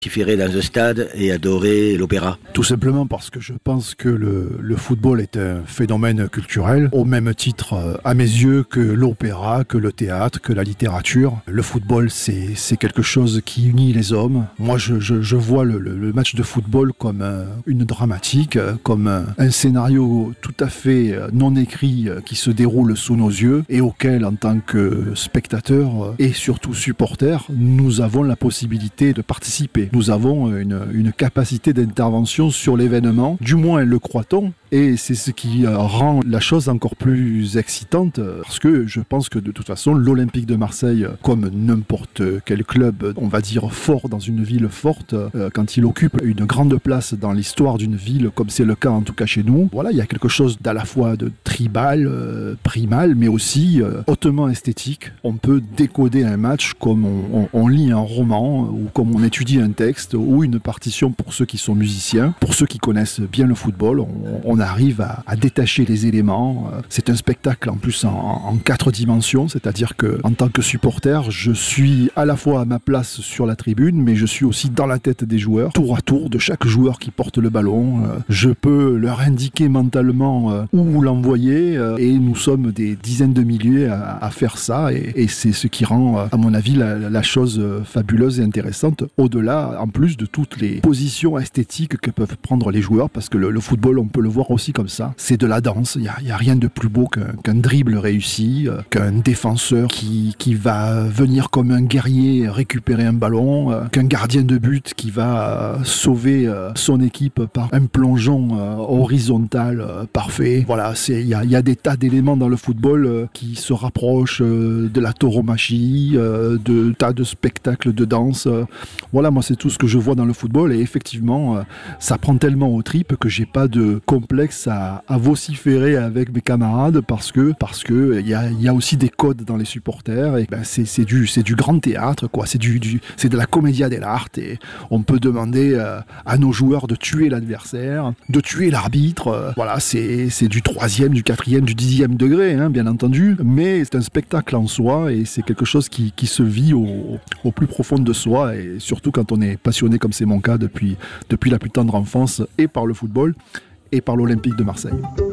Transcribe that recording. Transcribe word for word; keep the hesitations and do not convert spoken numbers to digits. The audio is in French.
Préférer dans un stade et adorer l'opéra? Tout simplement parce que je pense que le, le football est un phénomène culturel, au même titre, euh, à mes yeux, que l'opéra, que le théâtre, que la littérature. Le football, c'est, c'est quelque chose qui unit les hommes. Moi, je, je, je vois le, le, le match de football comme euh, une dramatique, euh, comme un, un scénario tout à fait euh, non écrit euh, qui se déroule sous nos yeux et auquel, en tant que spectateur euh, et surtout supporter, nous avons la possibilité de participer. Nous avons une, une capacité d'intervention sur l'événement, du moins le croit-on, et c'est ce qui rend la chose encore plus excitante, parce que je pense que de toute façon, l'Olympique de Marseille, comme n'importe quel club, on va dire fort dans une ville forte, quand il occupe une grande place dans l'histoire d'une ville, comme c'est le cas en tout cas chez nous, voilà, il y a quelque chose d'à la fois de tribal, euh, primal, mais aussi euh, hautement esthétique. On peut décoder un match comme on, on, on lit un roman, ou comme on étudie un texte, ou une partition pour ceux qui sont musiciens. Pour ceux qui connaissent bien le football, on, on arrive à, à détacher les éléments. C'est un spectacle en plus en, en quatre dimensions, c'est-à-dire que en tant que supporter, je suis à la fois à ma place sur la tribune, mais je suis aussi dans la tête des joueurs, tour à tour de chaque joueur qui porte le ballon. Je peux leur indiquer mentalement où l'envoyer, et nous sommes des dizaines de milliers à, à faire ça, et, et c'est ce qui rend, à mon avis, la, la chose fabuleuse et intéressante, au-delà, en plus de toutes les positions esthétiques que peuvent prendre les joueurs, parce que le, le football, on peut le voir aussi comme ça, c'est de la danse. Il n'y a, a rien de plus beau qu'un, qu'un dribble réussi, euh, qu'un défenseur qui, qui va venir comme un guerrier récupérer un ballon, euh, qu'un gardien de but qui va euh, sauver euh, son équipe par un plongeon euh, horizontal euh, parfait. Voilà, il y a, y a des tas d'éléments dans le football euh, qui se rapprochent euh, de la tauromachie, euh, de tas de spectacles de danse. Euh, voilà, moi c'est tout ce que je vois dans le football, et effectivement, euh, ça prend tellement aux tripes que j'ai pas de complexe à, à vociférer avec mes camarades, parce que parce que il y a, y a aussi des codes dans les supporters, et ben c'est, c'est du c'est du grand théâtre, quoi. C'est du, du c'est de la commedia dell'arte, et on peut demander euh, à nos joueurs de tuer l'adversaire, de tuer l'arbitre. Euh, voilà, c'est c'est du troisième, du quatrième, du dixième degré, hein, bien entendu, mais c'est un spectacle en soi, et c'est quelque chose qui qui se vit au, au plus profond de soi, et surtout quand on est passionné comme c'est mon cas depuis depuis la plus tendre enfance, et par le football et par l'Olympique de Marseille.